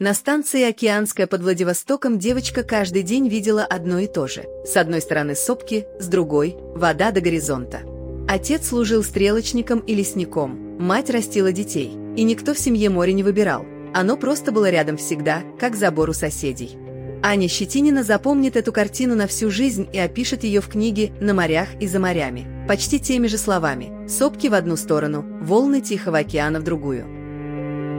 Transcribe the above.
На станции Океанская под Владивостоком девочка каждый день видела одно и то же. С одной стороны сопки, с другой – вода до горизонта. Отец служил стрелочником и лесником, мать растила детей, и никто в семье море не выбирал. Оно просто было рядом всегда, как забор у соседей. Аня Щетинина запомнит эту картину на всю жизнь и опишет ее в книге «На морях и за морями», почти теми же словами: сопки в одну сторону, волны Тихого океана в другую.